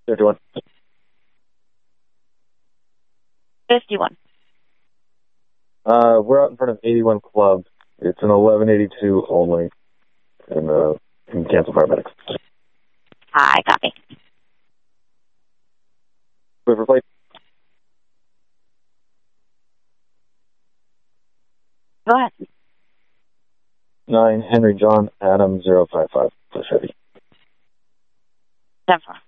51. 51. We're out in front of 81 Club. It's an 1182 only. And can cancel paramedics. I copy. Clear for flight. 9 Henry John Adam 055. Push heavy. 10-4.